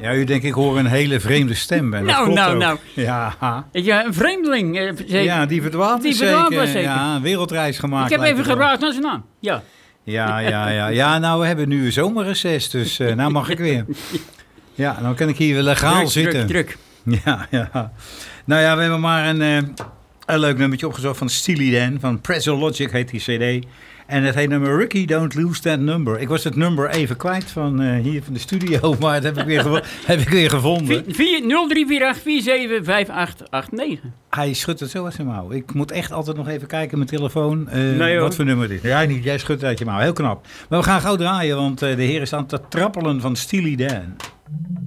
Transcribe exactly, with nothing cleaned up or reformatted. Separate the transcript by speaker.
Speaker 1: Ja, u denkt, ik hoor een hele vreemde stem. En
Speaker 2: nou, nou,
Speaker 1: ook.
Speaker 2: nou.
Speaker 1: Ja.
Speaker 2: Ja, een vreemdeling. Eh, zeker.
Speaker 1: Ja, die verdwaald
Speaker 2: Die
Speaker 1: is
Speaker 2: verdwaald
Speaker 1: zeker.
Speaker 2: was zeker.
Speaker 1: Ja, een wereldreis gemaakt.
Speaker 2: Ik heb even
Speaker 1: gevraagd
Speaker 2: gevraagd naar zijn naam. Ja.
Speaker 1: Ja, ja, ja. Ja, nou, we hebben nu een zomerreces, dus uh, nou mag ik weer. Ja, dan kan ik hier weer legaal
Speaker 2: druk,
Speaker 1: zitten.
Speaker 2: Druk, druk.
Speaker 1: Ja, ja. Nou ja, we hebben maar een, uh, een leuk nummertje opgezocht van Steely Dan. Van Pretzel Logic heet die cd. En het heet nummer Ricky, Don't Lose That Number. Ik was het nummer even kwijt van uh, hier van de studio, maar dat heb ik weer, gevo- heb ik weer gevonden.
Speaker 2: nul drie vier acht vier zeven vijf acht acht negen.
Speaker 1: Hij schudt het zo uit zijn mouw. Ik moet echt altijd nog even kijken met mijn telefoon uh,
Speaker 2: Nee,
Speaker 1: wat voor nummer dit is. Jij niet, jij schudt het uit je mouw. Heel knap. Maar we gaan gauw draaien, want uh, de heren staan te trappelen van Steely Dan.